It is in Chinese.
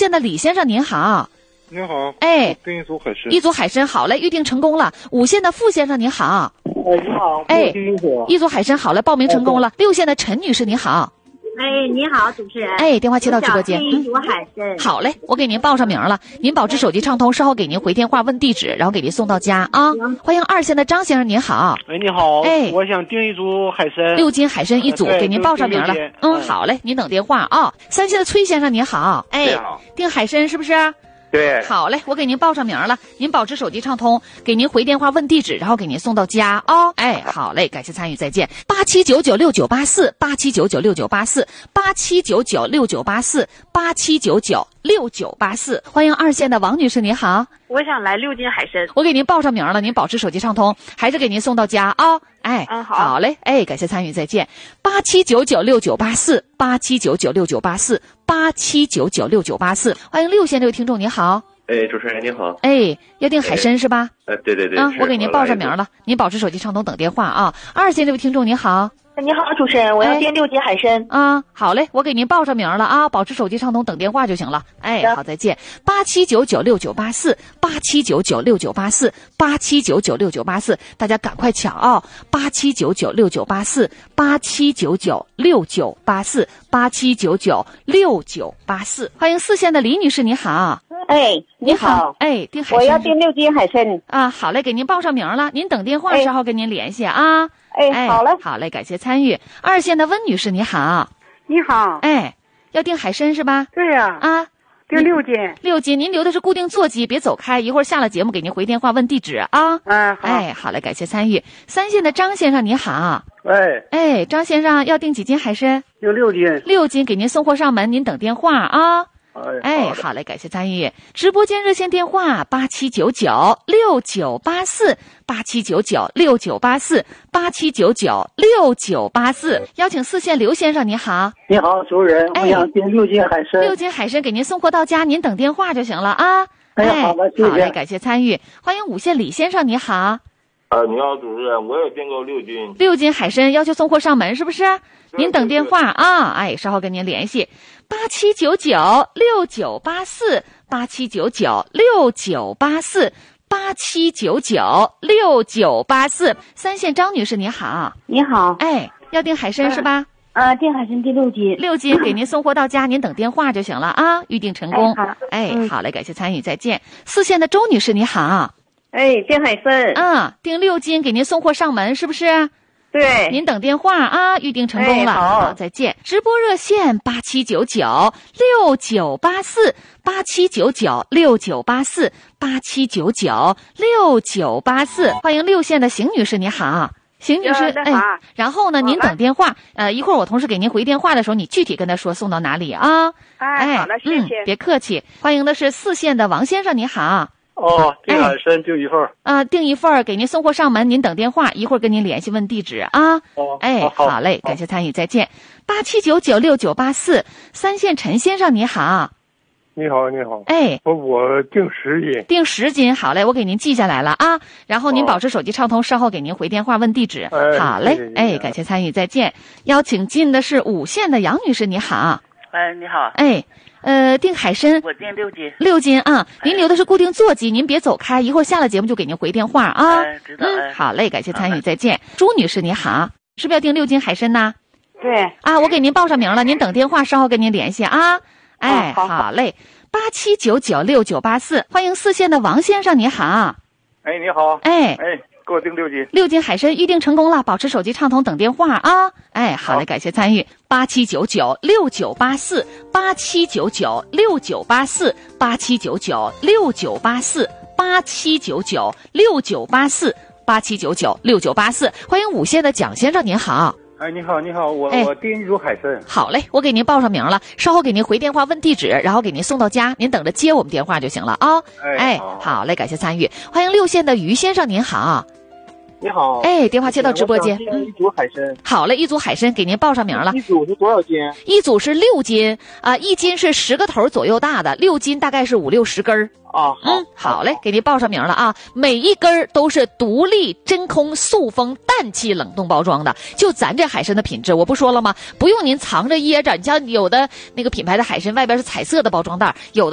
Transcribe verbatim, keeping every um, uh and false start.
线的李先生您好。 你好， 哎， 订一组海参。 一组海参好嘞，预定成功了。五线的傅先生您好。 哎，你好， 哎， 一组一组海参好了，报名成功了。六线的陈女士您好。 哎，你好，主持人。 哎，电话接到直播间。 订一组海参。 好嘞，我给您报上名了，您保持手机畅通，稍后给您回电话问地址，然后给您送到家啊。欢迎二线的张先生您好。 哎，你好， 哎， 我想订一组海参， 六斤海参一组，给您报上名了。嗯，好嘞，您等电话啊。三线的崔先生您好。哎，订海参是不是？ 对， 好嘞，我给您报上名了，您保持手机畅通，给您回电话问地址，然后给您送到家啊、哦。哎，好嘞，感谢参与，再见。八七九九六九八四，八七九九六九八四，八七九九六九八四，八七九九六九八四。欢迎二线的王女士，您好。 我想来六斤海参， 我给您报上名了，您保持手机畅通，还是给您送到家啊、哦。哎， 嗯，好， 好嘞，哎，感谢参与，再见。八七九九六九八四，八七九九六九八四，八七九九六九八四。欢迎六线这位听众，你好。 哎，主持人你好。 哎，要订海参是吧？ 呃，对对对。 啊，我给您报上名了，您保持手机畅通等电话啊。二线这位听众，你好。 你好，主持人，我要订六斤海参。 啊，好嘞，我给您报上名了啊，保持手机畅通等电话就行了。哎，好，再见。八七九九六九八四，八七九九六九八四，八七九九六九八四，大家赶快抢啊！八七九九六九八四，八七九九六九八四，八七九九六九八四。欢迎四线的李女士，你好。 哎，你好， 哎，订海参， 我要订六斤海参啊。好嘞，给您报上名了，您等电话，稍后跟您联系啊。 哎，好嘞， 好嘞，感谢参与。二线的温女士，你好。 你好。 哎，要订海参是吧？ 对呀。 啊，啊订六斤。 六斤，您留的是固定座机，别走开，一会儿下了节目给您回电话问地址啊。 嗯，好。 哎，好嘞，感谢参与。三线的张先生，你好。 哎， 哎，张先生要订几斤海参？ 有六斤。 六斤，给您送货上门，您等电话啊。 哎， 好嘞，感谢参与。直播间热线电话八七九九六九八四，八七九九六九八四，八七九九六九八四。邀请四线刘先生，你好。 你好，主任，我想订六斤海参。 六斤海参给您送货到家，您等电话就行了啊。 哎，好的，谢谢。 好嘞，感谢参与。欢迎五线李先生，你好。 啊，你好，主持人，我也订购六斤。 六斤海参要求送货上门，是不是？您等电话啊，哎，稍后跟您联系。八七九九六九八四，八七九九六九八四，八七九九六九八四。三线张女士，你好。 你好。 哎，要订海参是吧？ 啊，订海参订六斤。 六斤给您送货到家，您等电话就行了啊，预定成功。 哎，好， 哎嗯、 好嘞，感谢参与，再见。四线的周女士，你好。 哎，订海参。 嗯，订六斤给您送货上门，是不是？ 对， 您等电话啊，预定成功了。 哎、好, 好，再见。直播热线八七九九六九八四，八七九九六九八四，八七九九六九八四。欢迎六线的邢女士，你好。邢女士，哎，然后呢，您等电话，呃，一会儿我同事给您回电话的时候，你具体跟他说送到哪里啊？ 哎，好的，谢谢、 嗯，别客气。欢迎的是四线的王先生，你好。 哦，订海参订一份儿啊、呃，订一份儿给您送货上门，您等电话，一会儿跟您联系问地址啊。 哦， 哎， 好, 好嘞，感谢参与，再见。八七九九六九八四，三线陈先生你好。 你好，你好。 哎， 我我订十斤。 订十斤，好嘞，我给您记下来了啊。然后您保持手机畅通，稍后给您回电话问地址。 哎、 好嘞，哎，感谢参与，再见。邀请进的是五线的杨女士，你好。 哎，你好。 哎。呃，订海参， 我订六斤， 六斤啊！您留的是固定座机，您别走开，一会儿下了节目就给您回电话啊。 哎，知道。 嗯，好嘞，感谢参与，再见。朱女士，你好，是不是要订六斤海参呢？ 对。 啊，我给您报上名了，您等电话，稍后跟您联系啊。哎， 好, 好, 好嘞，八七九九六九八四，欢迎四线的王先生，你好。 哎，你好。 哎哎。给我订六斤， 六斤海参预定成功了，保持手机畅通等电话啊！哎，好嘞，感谢参与。八七九九六九八四，八七九九六九八四，八七九九六九八四，八七九九六九八四，八七九九六九八四。欢迎五线的蒋先生，您好。 哎，你好，你好，我、哎、我订一组海参。 好嘞，我给您报上名了，稍后给您回电话问地址，然后给您送到家，您等着接我们电话就行了啊。 哎， 哎好, 好嘞，感谢参与。欢迎六线的于先生，您好。 你好， 哎，电话接到直播间。 一组海参、嗯。 好嘞，一组海参给您报上名了。 一组是多少斤？ 一组是六斤啊、呃，一斤是十个头左右大的，六斤大概是五六十根儿。 啊，好， 嗯，好嘞，给您报上名了啊！每一根儿都是独立真空塑封氮气冷冻包装的，就咱这海参的品质，我不说了吗？不用您藏着掖着，你像有的那个品牌的海参外边是彩色的包装袋，有的。